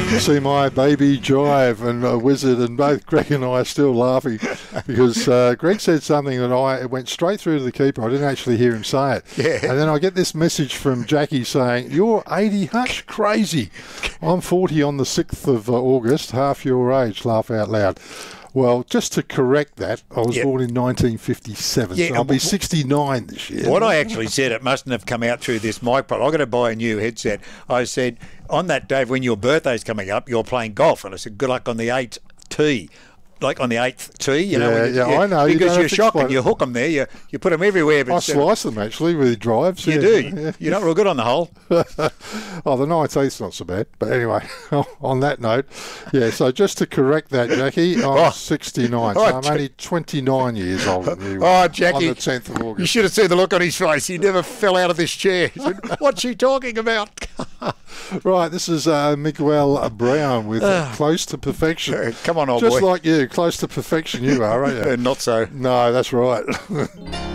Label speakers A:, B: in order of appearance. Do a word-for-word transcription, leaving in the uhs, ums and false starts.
A: see my baby jive and a wizard, and both Greg and I are still laughing because uh, Greg said something that I it went straight through to the keeper. I didn't actually hear him say it.
B: Yeah.
A: And then I get this message from Jackie saying, "You're eighty, hush, crazy. I'm forty on the sixth of August, half your age, laugh out loud." Well, just to correct that, I was
B: Yep.
A: born in nineteen fifty-seven,
B: Yeah,
A: so I'll
B: and
A: be
B: w-
A: sixty-nine this year.
B: What I actually said, it mustn't have come out through this mic, but I've got to buy a new headset. I said, on that day when your birthday's coming up, you're playing golf. And I said, good luck on the eighth tee. Like on the eighth tee, you know.
A: Yeah,
B: when you-
A: yeah, I know. You
B: Because
A: don't
B: you are
A: have to
B: shocking.
A: explain
B: You
A: it.
B: hook them there. You you put them everywhere. But
A: I
B: instead-
A: slice them, actually, with drives.
B: You
A: yeah.
B: do.
A: Yeah.
B: You're not real good on the hole.
A: Oh, the nineteenth's not so bad. But anyway, on that note, yeah, so just to correct that, Jackie, I'm
B: Oh.
A: sixty-nine, so
B: Oh,
A: I'm
B: Ja-
A: only twenty-nine years older than you.
B: Oh, Jackie.
A: On the tenth of
B: You
A: August.
B: should have seen the look on his face. He never fell out of this chair. He said, what's she talking about?
A: Right, this is uh, Miguel Brown with uh, Close to Perfection.
B: Come on, old
A: Just
B: boy.
A: like you, close to perfection you are, aren't you?
B: Not so.
A: No, that's right.